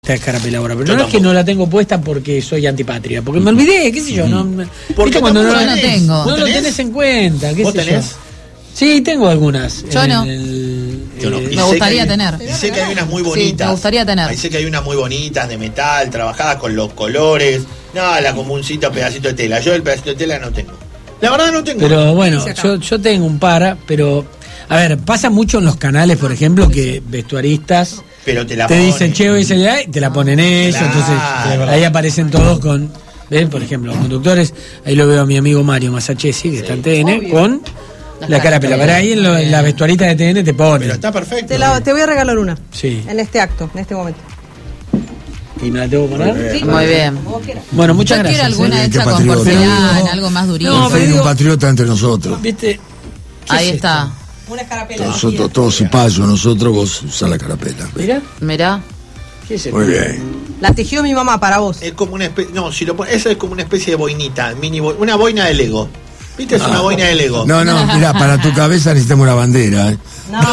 Esta escarapela ahora, pero no es que no la tengo puesta porque soy antipatria, porque me olvidé, qué sé yo, no, porque cuando no lo tengo. No lo tenés en cuenta, qué ¿Vos sé tenés? yo. Sí, tengo algunas. Yo no. Yo no. Me gustaría tener. Y sé que hay unas muy bonitas. Sí, me gustaría tener. Ahí sé que hay unas muy bonitas de metal, trabajadas con los colores. No, la comúncita pedacito de tela. Yo el pedacito de tela no tengo. La verdad no tengo. Pero bueno, yo tengo un par, pero a ver, pasa mucho en los canales, por ejemplo, que vestuaristas pero te dicen, che, hoy y te la ponen ellos, Claro. entonces ahí aparecen todos con, ¿ven? Por ejemplo, los conductores, ahí lo veo a mi amigo Mario Masachesi, que está en TN, con la escarapela. Para ahí en la vestuarista de TN te pone. Pero está perfecto. Te voy a regalar una. Sí. En este acto, en este momento. ¿Y me la tengo que poner? Sí, Muy bien. Bueno, muchas Yo gracias. quiero alguna Qué hecha con patriota. porcelana, algo más durito. No, Hay pero un digo- patriota entre nosotros. ¿Viste? ¿Qué Ahí es está. Una escarapela. Nosotros todos cipayos, nosotros vos usás la carapela. esto? Mirá, Mirá. ¿qué es esto? Muy bien. La tejió mi mamá para vos. Es como una especie. No, si lo pones. Eso es como una especie de boinita. Una boina de Lego. ¿Viste? Es una boina de Lego. No, mirá, para tu cabeza necesitamos una bandera. No.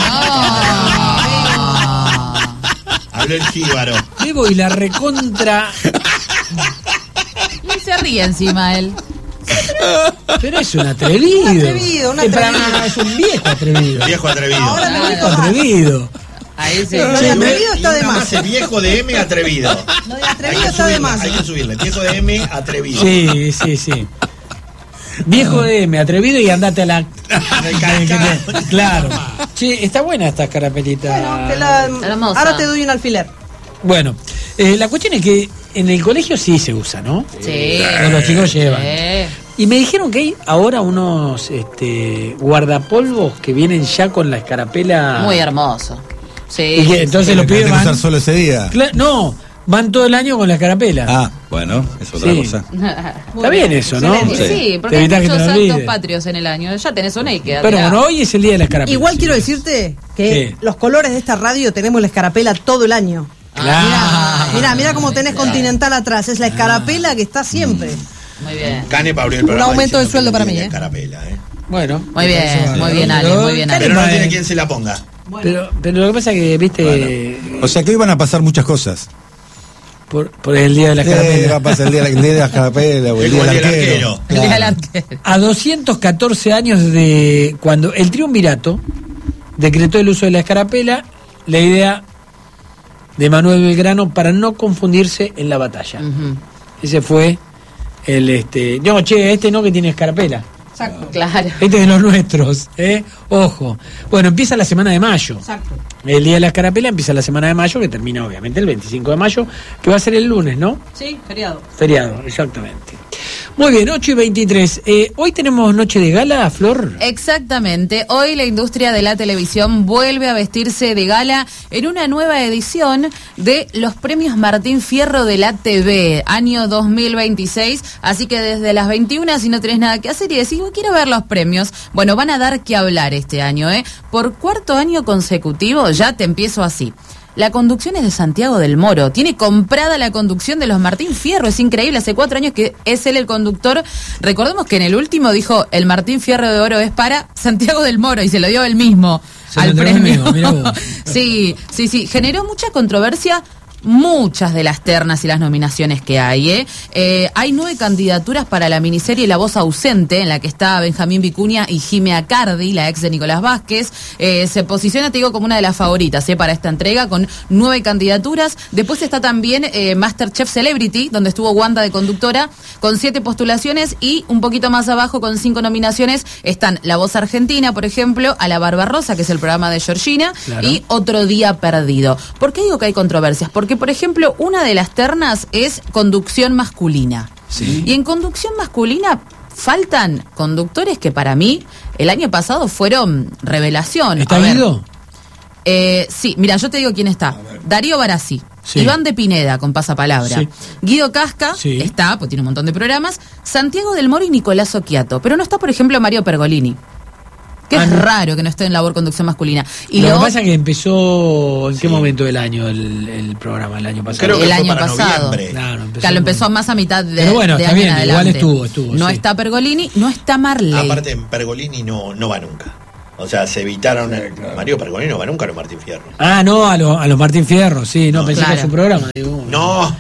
Habló el jíbaro. Bebo y la recontra. Y se ríe encima él. Pero es un atrevido. Un atrevido. No, es un viejo atrevido. Viejo atrevido. Ahora lo Viejo dijo. atrevido. Ahí sí. Lo de atrevido está de Y una más. es viejo de M atrevido. Lo de Hay atrevido que está de subirle, más. hay que subirle. Viejo de M atrevido. Sí. Viejo de M, atrevido y andate a la. Claro. Che, está buena esta escarapelita. Bueno, Hermosa. ahora te doy un alfiler. Bueno, la cuestión es que en el colegio sí se usa, ¿no? Sí. Todos los chicos llevan. Sí. Y me dijeron que hay ahora unos guardapolvos que vienen ya con la escarapela. Muy hermoso. Sí. Y que entonces los pibes ¿Tenés que usar van. solo ese día? No, van todo el año con la escarapela. Ah, bueno, es otra Sí. cosa. Está bien eso, ¿no? Excelente. Sí, porque Te hay evitás que muchos te lo santos olvides. patrios en el año. Ya tenés una y queda. Pero bueno, hoy es el día de la escarapela. Igual sí. quiero decirte que Sí. los colores de esta radio tenemos la escarapela todo el año. Claro. Mirá cómo tenés Continental atrás. Es la escarapela que está siempre. Muy bien. Cane para abrir el programa. aumento de diciendo sueldo que para tiene mí, escarapela, Bueno. Muy bien, Ale. Muy bien, Ale. Pero no tiene quien se la ponga. Pero lo que pasa es que, viste, O sea que hoy van a pasar muchas cosas. por el día de la Va a escarapela. pasar el día de la carapela o el Es día como del el día del arquero. arquero. El día del arquero. A 214 años de cuando el triunvirato decretó el uso de la escarapela, la idea de Manuel Belgrano para no confundirse en la batalla. Ujú. Ese fue el no, che, no que tiene escarapela. Exacto. Claro. Este de los nuestros, ojo. Bueno, empieza la semana de mayo. Exacto. El día de la escarapela empieza la semana de mayo, que termina obviamente el 25 de mayo, que va a ser el lunes, ¿no? Sí, feriado. Feriado, exactamente. Muy bien, 8:23. Hoy tenemos noche de gala, Flor. Exactamente. Hoy la industria de la televisión vuelve a vestirse de gala en una nueva edición de los premios Martín Fierro de la TV, año 2026. Así que desde las 21, si no tenés nada que hacer y decís, quiero ver los premios, bueno, van a dar que hablar este año, ¿eh? Por cuarto año consecutivo, ya te empiezo así. La conducción es de Santiago del Moro. Tiene comprada la conducción de los Martín Fierro. Es increíble. Hace 4 años que es él el conductor. Recordemos que en el último dijo, el Martín Fierro de Oro es para Santiago del Moro y se lo dio él mismo Se lo al entregó él premio. mismo, mirá vos. Sí. Generó mucha controversia. Muchas de las ternas y las nominaciones que hay, hay 9 candidaturas para la miniserie La Voz Ausente, en la que está Benjamín Vicuña y Jimé Acardi, la ex de Nicolás Vázquez. Se posiciona, te digo, como una de las favoritas para esta entrega, con 9 candidaturas. Después está también Masterchef Celebrity, donde estuvo Wanda de conductora, con 7 postulaciones, y un poquito más abajo, con 5 nominaciones, están La Voz Argentina, por ejemplo, A la Barbarosa, que es el programa de Georgina, Claro. y Otro Día Perdido. ¿Por qué digo que hay controversias? Porque, por ejemplo, una de las ternas es conducción masculina. Sí. Y en conducción masculina faltan conductores que para mí el año pasado fueron revelación. ¿Está A ver, Guido? sí, mira, yo te digo quién está. Darío Barassi. Sí. Iván de Pineda, con Pasapalabra. Sí. Guido Casca Sí. está, pues tiene un montón de programas. Santiago del Moro y Nicolás Occhiato. Pero no está, por ejemplo, Mario Pergolini. Que es no. raro que no esté en labor conducción masculina. Y Lo que luego, pasa es que empezó, ¿en qué momento del año el programa? El año pasado. Creo que el fue año para pasado. noviembre. Claro, Claro, empezó más a mitad de, Pero bueno, de está año bien, en igual adelante. estuvo, No sí. está Pergolini, no está Marley. Aparte, Pergolini no va nunca. O sea, se evitaron. Mario Pergolini no ganó nunca a los Martín Fierro. Ah, no, a los Martín Fierro, sí, no, pensé claro. que a su programa. Digo, No.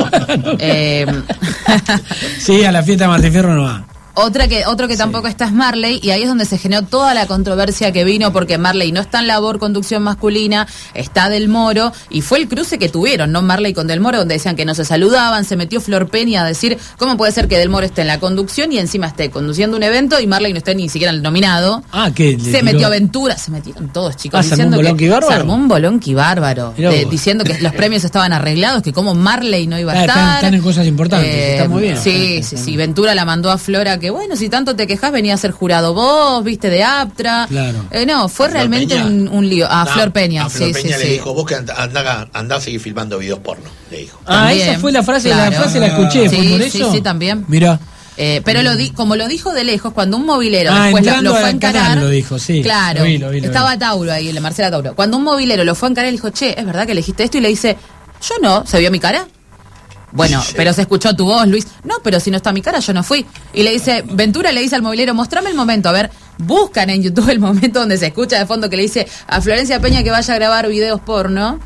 sí, a la fiesta de Martín Fierro no va. Otro que tampoco está es Marley, y ahí es donde se generó toda la controversia que vino, porque Marley no está en labor conducción masculina, está Del Moro, y fue el cruce que tuvieron, ¿no? Marley con Del Moro, donde decían que no se saludaban, se metió Flor Peña a decir, ¿cómo puede ser que Del Moro esté en la conducción y encima esté conduciendo un evento y Marley no esté ni siquiera en el nominado? Ah, que se metió Aventura, se metieron todos, chicos, se armó un bolonqui bárbaro. se armó un bolonqui bárbaro, diciendo que los premios estaban arreglados, que como Marley no iba a estar. Están en cosas importantes, está muy bien. Sí, Ventura la mandó a Flora, que bueno, si tanto te quejas, venía a ser jurado vos, viste, de Aptra. Claro. No, fue realmente un lío. Flor Peña, a Flor sí, Peña sí, le sí. dijo, vos que andá a seguir filmando videos porno, le dijo. También, esa fue la frase, claro. la frase la escuché, ¿fue Sí, por eso? sí, también. Mirá. Pero como lo dijo de lejos, cuando un movilero Ah, después entrando lo fue a al encarar. canal lo dijo, sí. Claro. Lo vi. Estaba Tauro ahí, la Marcela Tauro. Cuando un movilero lo fue a encarar, le dijo, che, ¿es verdad que elegiste esto? Y le dice, yo no, ¿se vio mi cara? Bueno, Sí. pero se escuchó tu voz, Luis. No, pero si no está mi cara, yo no fui. Y le dice, Ventura le dice al movilero, mostrame el momento. A ver, buscan en YouTube el momento donde se escucha de fondo que le dice a Florencia Peña que vaya a grabar videos porno.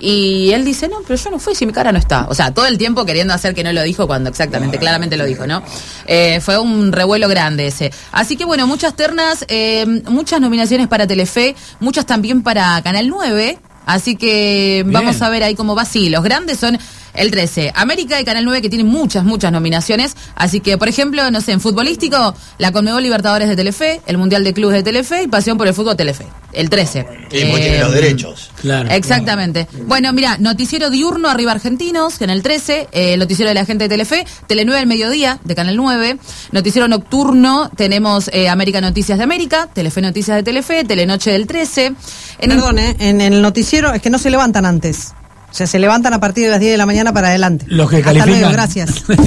Y él dice, no, pero yo no fui si mi cara no está. O sea, todo el tiempo queriendo hacer que no lo dijo cuando exactamente, claramente lo dijo, ¿no? Fue un revuelo grande ese. Así que bueno, muchas ternas, muchas nominaciones para Telefe, muchas también para Canal 9. Así que Bien. vamos a ver ahí cómo va. Sí, los grandes son el 13. América y Canal 9, que tienen muchas nominaciones. Así que, por ejemplo, no sé, en futbolístico, la Conmebol Libertadores de Telefe, el Mundial de Clubes de Telefe y Pasión por el Fútbol Telefe. El 13. Y pues tiene los derechos. Claro. Exactamente. Bueno, mira, noticiero diurno Arriba Argentinos, que en el 13, noticiero de la gente de Telefe, Tele 9 al mediodía, de Canal 9, noticiero nocturno, tenemos América Noticias de América, Telefe Noticias de Telefe, Telenoche del 13. Perdón, en el nociero es que no se levantan antes. O sea, se levantan a partir de las 10 de la mañana para adelante. Los que Hasta califican. luego, gracias.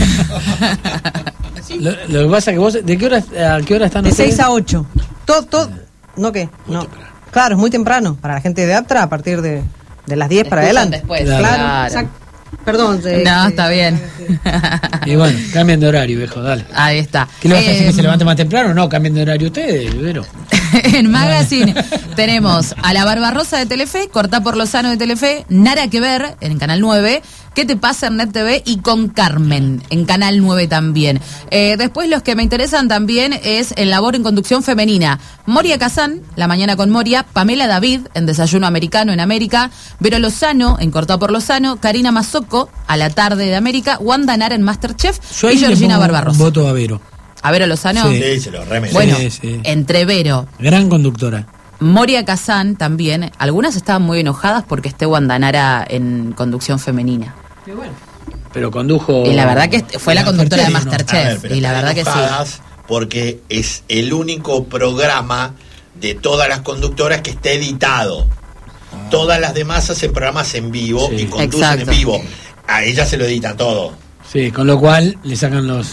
Lo que pasa es que vos, ¿de qué hora a qué hora están De ustedes? 6 a 8. Todo. ¿No qué? No. Claro, es muy temprano. Para la gente de Aptra, a partir de las 10 para Escuchan adelante. después, Claro. Claro, exacto. Perdón. No, está bien. Y bueno, cambien de horario, viejo, dale. Ahí está. ¿Qué le vas a decir que se levante más temprano? No, cambien de horario ustedes, Vero. En Magazine tenemos a La Barbarrosa de Telefe, Cortá por Lozano de Telefe, Nada que ver en Canal 9, ¿Qué te pasa en Net TV? Y Con Carmen en Canal 9 también. Después los que me interesan también es en labor en conducción femenina. Moria Kazán, La Mañana con Moria, Pamela David en Desayuno Americano en América, Vero Lozano en Cortá por Lozano, Karina Mazzocco a la tarde de América, Wanda Nara en Masterchef Yo ahí y le Georgina pongo Barbarosa. un voto a Vero. A Vero Lozano. Sí. Sí, se lo remete. Bueno, Sí. entre Vero, Gran conductora. Moria Kazán también, algunas estaban muy enojadas porque esté Wanda Nara en conducción femenina. Pero condujo. Y la verdad que fue la conductora de Masterchef, ¿no? A ver, Masterchef. pero Y la están verdad que sí. enojadas porque es el único programa de todas las conductoras que está editado. Todas las demás hacen programas en vivo Sí. y conducen Exacto. en vivo. A ellas se lo editan todo. Sí, con lo cual le sacan los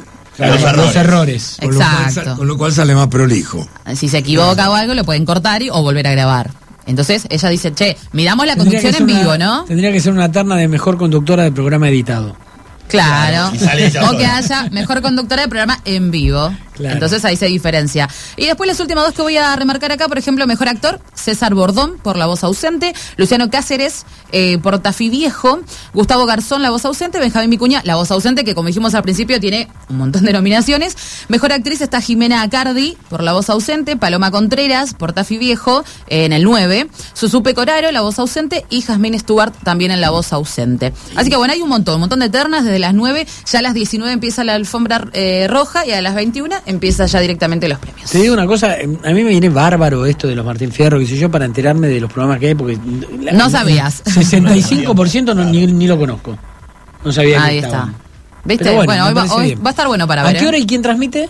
Los errores. Exacto. Con lo cual sale más prolijo. Si se equivoca o algo, lo pueden cortar o volver a grabar. Entonces ella dice, che, miramos la Tendría conducción que en ser vivo, una- ¿no? Tendría que ser una terna de mejor conductora de programa editado. Claro. Claro, y sale ella O que sola. haya mejor conductora de programa en vivo. Claro. Entonces ahí se diferencia. Y después las últimas dos que voy a remarcar acá, por ejemplo, mejor actor, César Bordón por La Voz Ausente, Luciano Cáceres por Tafí Viejo, Gustavo Garzón, La Voz Ausente, Benjamín Vicuña, La Voz Ausente, que como dijimos al principio tiene un montón de nominaciones. Mejor actriz está Jimena Acardi por La Voz Ausente, Paloma Contreras por Tafí Viejo en el 9, Susupe Coraro, La Voz Ausente y Jasmine Stewart también en La Voz Ausente. Así que bueno, hay un montón de ternas desde las 9, ya a las 19 empieza la alfombra roja y a las 21 empieza ya directamente los premios. Te digo una cosa, a mí me viene bárbaro esto de los Martín Fierro, qué sé yo, para enterarme de los programas que hay, porque... No sabías. 65% ni lo conozco. No sabía Ahí que está. estaban. ¿Viste? Pero Bueno, me hoy, parece hoy bien. va a estar bueno para ¿A ver. qué hora y quién transmite?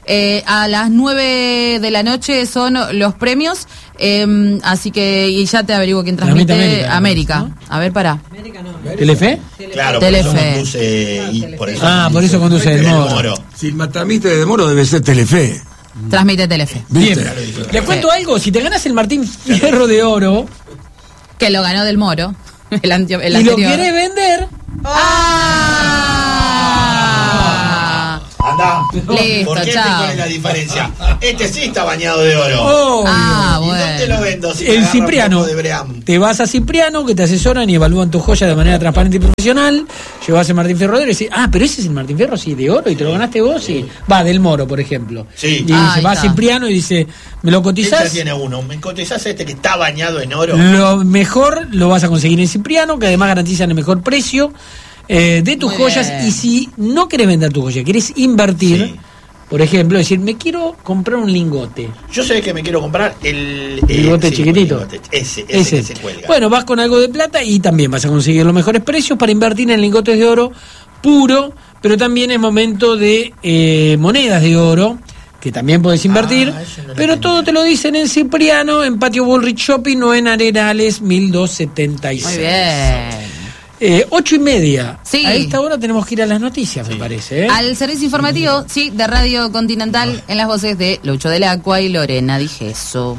A las 9 de la noche son los premios, así que y ya te averiguo quién transmite. Transmite América, América. A ver, pará. ¿Telefe? Claro, por eso Telefe. conduce y por eso Por eso conduce el Moro. Si el transmite de Moro debe ser Telefe. Transmite Telefe. Bien. ¿Viste? Les cuento algo, si te ganas el Martín Fierro de Oro Que lo ganó Del Moro. El y anterior. lo querés vender, ¡Ah! Andá. Listo, ¿Por qué? chao. ¿Cuál es la diferencia? Este sí está bañado de oro. Obvio. Ah, ¿Y bueno. dónde lo vendo? Si me El agarra un Cipriano. poco de Bream. Te vas a Cipriano, que te asesoran y evalúan tu joya de manera transparente y profesional. Llevas el Martín Fierro de oro y decís, pero ese es el Martín Fierro, sí, de oro, y te lo ganaste vos, sí. Va, del Moro, por ejemplo. Sí. Y Ahí va a está. Cipriano y dice, ¿me lo Él cotizás? ya tiene uno. ¿Me cotizás este que está bañado en oro? Lo mejor lo vas a conseguir en Cipriano, que además garantizan el mejor precio de tus Muy joyas. bien. Y si no querés vender tu joya, querés invertir, Sí. por ejemplo, decir, me quiero comprar un lingote. Yo sé que me quiero comprar el Lingote sí, chiquitito. el lingote. Ese Ese. que se cuelga. Bueno, vas con algo de plata y también vas a conseguir los mejores precios para invertir en lingotes de oro puro, pero también es momento de monedas de oro, que también podés invertir, eso no lo pero tenía. todo te lo dicen en Cipriano, en Patio Bullrich Shopping o en Arenales 1276. Muy bien. 8:30. Sí. A esta hora tenemos que ir a las noticias, me parece. Al servicio informativo, sí, de Radio Continental, en las voces de Lucho del Acua y Lorena Di Gesso.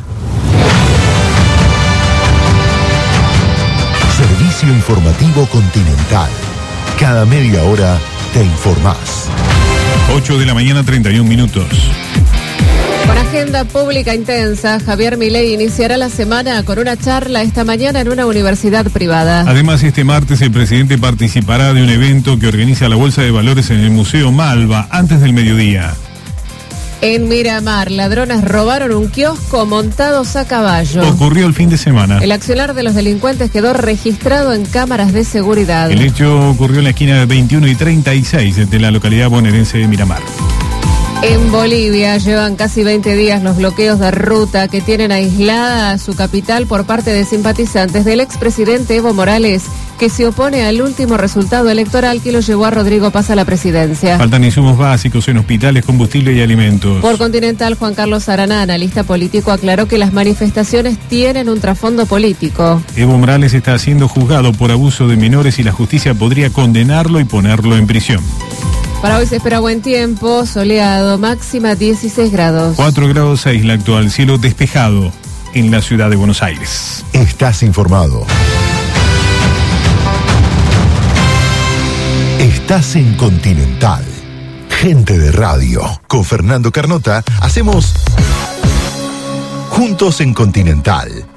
Servicio informativo Continental. Cada media hora te informás. 8 de la mañana, 31 minutos. Con agenda pública intensa, Javier Milei iniciará la semana con una charla esta mañana en una universidad privada. Además, este martes el presidente participará de un evento que organiza la Bolsa de Valores en el Museo Malva antes del mediodía. En Miramar, ladrones robaron un kiosco montados a caballo. Ocurrió el fin de semana. El accionar de los delincuentes quedó registrado en cámaras de seguridad. El hecho ocurrió en la esquina de 21 y 36 de la localidad bonaerense de Miramar. En Bolivia llevan casi 20 días los bloqueos de ruta que tienen aislada su capital por parte de simpatizantes del expresidente Evo Morales, que se opone al último resultado electoral que lo llevó a Rodrigo Paz a la presidencia. Faltan insumos básicos en hospitales, combustible y alimentos. Por Continental, Juan Carlos Araná, analista político, aclaró que las manifestaciones tienen un trasfondo político. Evo Morales está siendo juzgado por abuso de menores y la justicia podría condenarlo y ponerlo en prisión. Para hoy se espera buen tiempo, soleado, máxima 16 grados. 4 grados 6 la actual, cielo despejado en la ciudad de Buenos Aires. Estás informado. Estás en Continental. Gente de radio. Con Fernando Carnota hacemos Juntos en Continental.